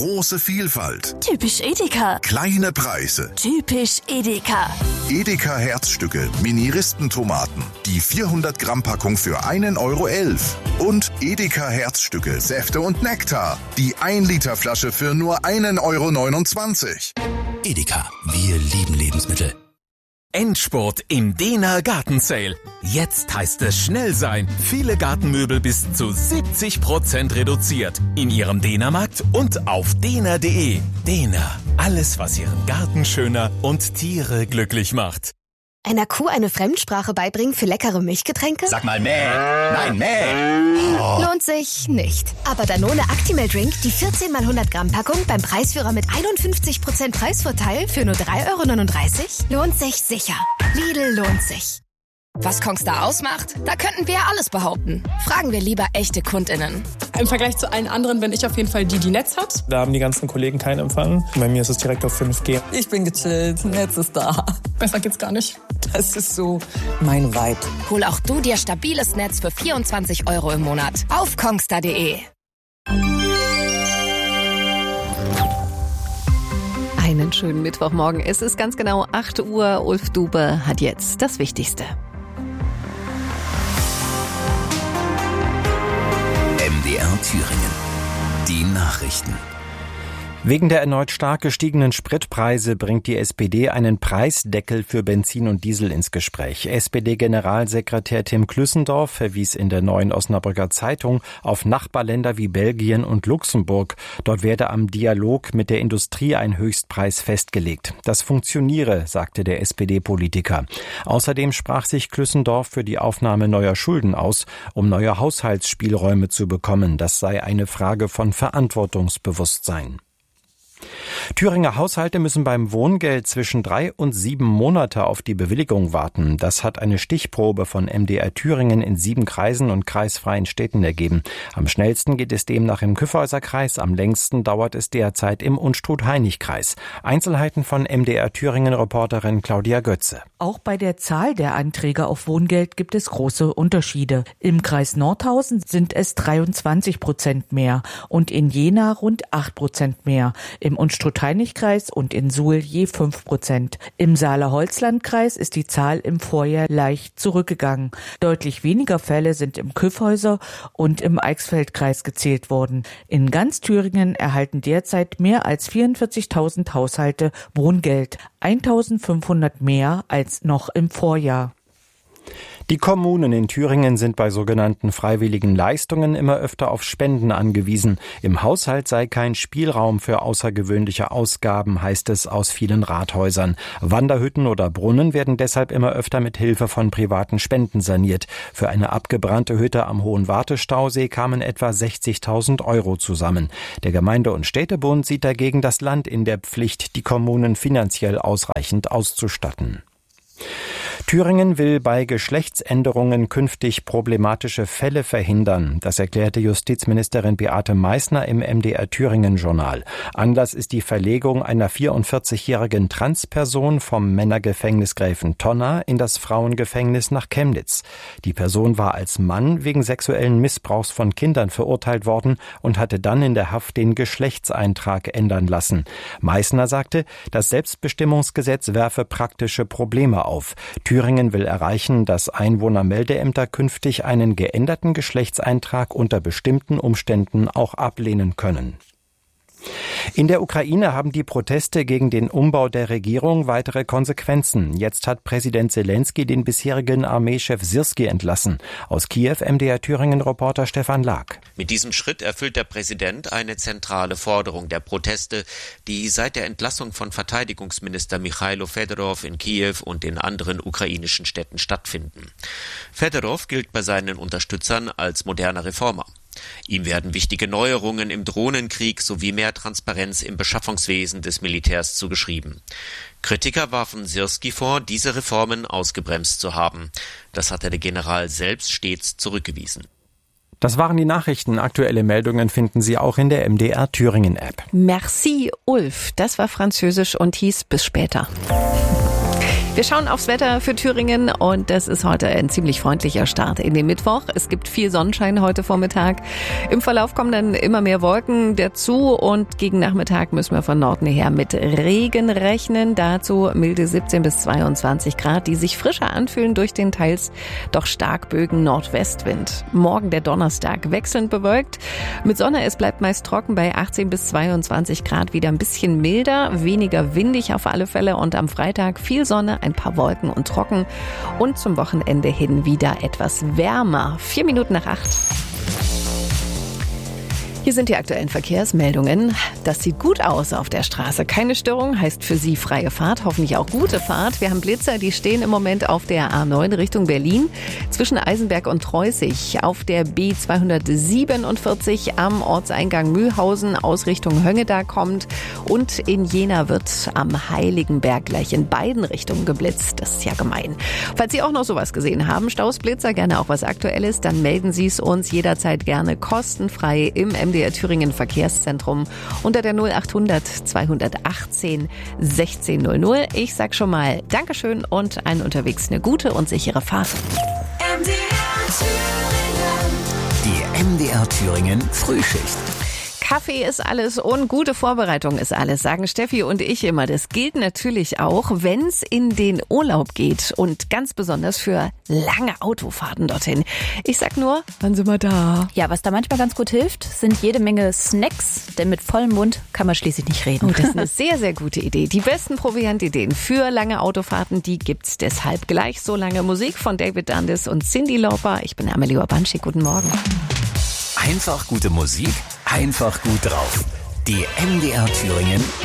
Große Vielfalt. Typisch Edeka. Kleine Preise. Typisch Edeka. Edeka Herzstücke Mini-Ristentomaten. Die 400 Gramm Packung für 1,11 €. Und Edeka Herzstücke Säfte und Nektar. Die 1 Liter Flasche für nur 1,29 €. Edeka, wir lieben Lebensmittel. Endspurt im Dehner Gartensale. Jetzt heißt es schnell sein. Viele Gartenmöbel bis zu 70% reduziert. In Ihrem Dehnermarkt und auf dehner.de. Dehner, alles was Ihren Garten schöner und Tiere glücklich macht. Einer Kuh eine Fremdsprache beibringen für leckere Milchgetränke? Sag mal mäh. Nein, mäh. Oh. Lohnt sich nicht. Aber Danone Actimel Drink, die 14 x 100 Gramm Packung beim Preisführer mit 51% Preisvorteil für nur 3,39 €, lohnt sich sicher. Lidl lohnt sich. Was Kongstar ausmacht? Da könnten wir alles behaupten. Fragen wir lieber echte KundInnen. Im Vergleich zu allen anderen bin ich auf jeden Fall die Netz hat. Da haben die ganzen Kollegen keinen Empfang. Bei mir ist es direkt auf 5G. Ich bin gechillt, Netz ist da. Besser geht's gar nicht. Das ist so mein Vibe. Hol auch du dir stabiles Netz für 24 € im Monat auf kongstar.de. Einen schönen Mittwochmorgen. Es ist ganz genau 8 Uhr. Ulf Dube hat jetzt das Wichtigste. MDR Thüringen. Die Nachrichten. Wegen der erneut stark gestiegenen Spritpreise bringt die SPD einen Preisdeckel für Benzin und Diesel ins Gespräch. SPD-Generalsekretär Tim Klüssendorf verwies in der Neuen Osnabrücker Zeitung auf Nachbarländer wie Belgien und Luxemburg. Dort werde am Dialog mit der Industrie ein Höchstpreis festgelegt. Das funktioniere, sagte der SPD-Politiker. Außerdem sprach sich Klüssendorf für die Aufnahme neuer Schulden aus, um neue Haushaltsspielräume zu bekommen. Das sei eine Frage von Verantwortungsbewusstsein. Thüringer Haushalte müssen beim Wohngeld zwischen 3 und 7 Monate auf die Bewilligung warten. Das hat eine Stichprobe von MDR Thüringen in 7 Kreisen und kreisfreien Städten ergeben. Am schnellsten geht es demnach im Kyffhäuser-Kreis, am längsten dauert es derzeit im Unstrut-Hainich-Kreis. Einzelheiten von MDR Thüringen-Reporterin Claudia Götze. Auch bei der Zahl der Anträge auf Wohngeld gibt es große Unterschiede. Im Kreis Nordhausen sind es 23% mehr und in Jena rund 8% mehr. Im Unstrut-Hainich-Kreis und in Suhl je 5%. Im Saale-Holzland-Kreis ist die Zahl im Vorjahr leicht zurückgegangen. Deutlich weniger Fälle sind im Kyffhäuser und im Eichsfeld-Kreis gezählt worden. In ganz Thüringen erhalten derzeit mehr als 44.000 Haushalte Wohngeld, 1.500 mehr als noch im Vorjahr. Die Kommunen in Thüringen sind bei sogenannten freiwilligen Leistungen immer öfter auf Spenden angewiesen. Im Haushalt sei kein Spielraum für außergewöhnliche Ausgaben, heißt es aus vielen Rathäusern. Wanderhütten oder Brunnen werden deshalb immer öfter mit Hilfe von privaten Spenden saniert. Für eine abgebrannte Hütte am Hohen Wartestausee kamen etwa 60.000 € zusammen. Der Gemeinde- und Städtebund sieht dagegen das Land in der Pflicht, die Kommunen finanziell ausreichend auszustatten. Thüringen will bei Geschlechtsänderungen künftig problematische Fälle verhindern. Das erklärte Justizministerin Beate Meißner im MDR Thüringen-Journal. Anlass ist die Verlegung einer 44-jährigen Transperson vom Männergefängnis Gräfentonna in das Frauengefängnis nach Chemnitz. Die Person war als Mann wegen sexuellen Missbrauchs von Kindern verurteilt worden und hatte dann in der Haft den Geschlechtseintrag ändern lassen. Meißner sagte, das Selbstbestimmungsgesetz werfe praktische Probleme auf. Thüringen will erreichen, dass Einwohnermeldeämter künftig einen geänderten Geschlechtseintrag unter bestimmten Umständen auch ablehnen können. In der Ukraine haben die Proteste gegen den Umbau der Regierung weitere Konsequenzen. Jetzt hat Präsident Selenskyj den bisherigen Armeechef Syrskij entlassen. Aus Kiew MDR Thüringen-Reporter Stefan Lag. Mit diesem Schritt erfüllt der Präsident eine zentrale Forderung der Proteste, die seit der Entlassung von Verteidigungsminister Michailo Fedorov in Kiew und in anderen ukrainischen Städten stattfinden. Fedorov gilt bei seinen Unterstützern als moderner Reformer. Ihm werden wichtige Neuerungen im Drohnenkrieg sowie mehr Transparenz im Beschaffungswesen des Militärs zugeschrieben. Kritiker warfen Syrskij vor, diese Reformen ausgebremst zu haben. Das hatte der General selbst stets zurückgewiesen. Das waren die Nachrichten. Aktuelle Meldungen finden Sie auch in der MDR Thüringen App. Merci, Ulf. Das war Französisch und hieß bis später. Wir schauen aufs Wetter für Thüringen und das ist heute ein ziemlich freundlicher Start in den Mittwoch. Es gibt viel Sonnenschein heute Vormittag. Im Verlauf kommen dann immer mehr Wolken dazu und gegen Nachmittag müssen wir von Norden her mit Regen rechnen. Dazu milde 17 bis 22 Grad, die sich frischer anfühlen durch den teils doch stark böigen Nordwestwind. Morgen der Donnerstag wechselnd bewölkt. Mit Sonne, es bleibt meist trocken bei 18 bis 22 Grad, wieder ein bisschen milder, weniger windig auf alle Fälle und am Freitag viel Sonne, ein paar Wolken und trocken und zum Wochenende hin wieder etwas wärmer. 4 Minuten nach 8. Hier sind die aktuellen Verkehrsmeldungen. Das sieht gut aus auf der Straße. Keine Störung, heißt für Sie freie Fahrt, hoffentlich auch gute Fahrt. Wir haben Blitzer, die stehen im Moment auf der A9 Richtung Berlin, zwischen Eisenberg und Treusig, auf der B247 am Ortseingang Mühlhausen aus Richtung Höngeda kommt und in Jena wird am Heiligenberg gleich in beiden Richtungen geblitzt. Das ist ja gemein. Falls Sie auch noch sowas gesehen haben, Staus, Blitzer, gerne auch was Aktuelles, dann melden Sie es uns jederzeit gerne kostenfrei im MDR Thüringen Verkehrszentrum unter der 0800 218 1600. Ich sag schon mal Dankeschön und allen unterwegs eine gute und sichere Fahrt. Die MDR Thüringen Frühschicht. Kaffee ist alles und gute Vorbereitung ist alles, sagen Steffi und ich immer. Das gilt natürlich auch, wenn es in den Urlaub geht und ganz besonders für lange Autofahrten dorthin. Ich sag nur, wann sind wir da? Ja, was da manchmal ganz gut hilft, sind jede Menge Snacks, denn mit vollem Mund kann man schließlich nicht reden. Oh, das ist eine sehr, sehr gute Idee. Die besten Proviantideen für lange Autofahrten, die gibt's deshalb gleich. So lange Musik von David Dundas und Cyndi Lauper. Ich bin Amelie Urbanschik, guten Morgen. Einfach gute Musik, einfach gut drauf. Die MDR Thüringen